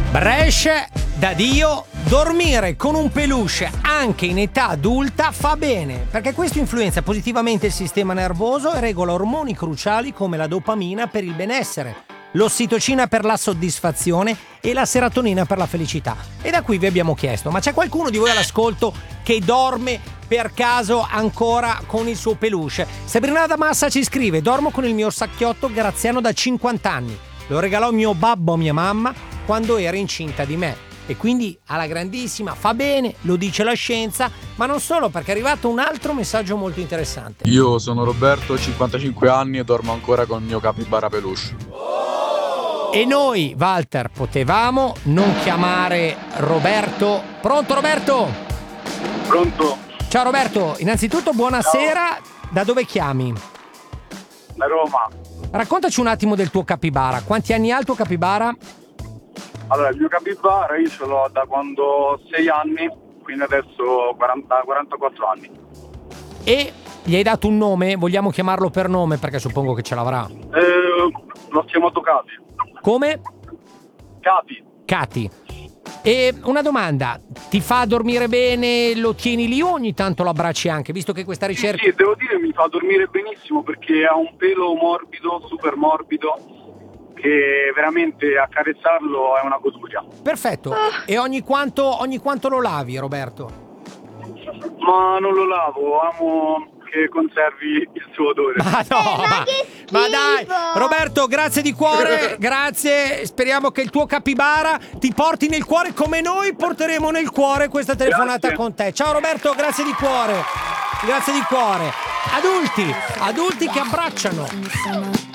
Brescia da Dio, dormire con un peluche anche in età adulta fa bene, perché questo influenza positivamente il sistema nervoso e regola ormoni cruciali come la dopamina per il benessere, l'ossitocina per la soddisfazione e la serotonina per la felicità. E da qui vi abbiamo chiesto, ma c'è qualcuno di voi all'ascolto che dorme per caso ancora con il suo peluche? Sabrina da Massa ci scrive: dormo con il mio orsacchiotto graziano da 50 anni. Lo regalò mio babbo a mia mamma quando era incinta di me. E quindi alla grandissima, fa bene, lo dice la scienza, ma non solo, perché è arrivato un altro messaggio molto interessante. Io sono Roberto, ho 55 anni e dormo ancora con il mio capibara peluche. E noi, Walter, potevamo non chiamare Roberto. Pronto Roberto? Pronto? Ciao Roberto, innanzitutto buonasera. Ciao. Da dove chiami? Da Roma. Raccontaci un attimo del tuo capibara. Quanti anni ha il tuo capibara? Allora, il mio capibara io ce l'ho da quando ho 6 anni, quindi adesso 44 anni. E gli hai dato un nome? Vogliamo chiamarlo per nome perché suppongo che ce l'avrà. L'ho chiamato Cati. Come? Cati. E una domanda, ti fa dormire bene, lo tieni lì o ogni tanto lo abbracci anche, visto che questa ricerca... Sì, devo dire mi fa dormire benissimo perché ha un pelo morbido, super morbido, che veramente accarezzarlo è una goduria. Perfetto. E ogni quanto lo lavi, Roberto? Ma non lo lavo, amo che conservi il suo odore. Ma no, ma dai, Roberto, grazie di cuore, grazie. Speriamo che il tuo capibara ti porti nel cuore come noi porteremo nel cuore questa telefonata Grazie. con te. Ciao Roberto, grazie di cuore. Grazie di cuore. Adulti che abbracciano.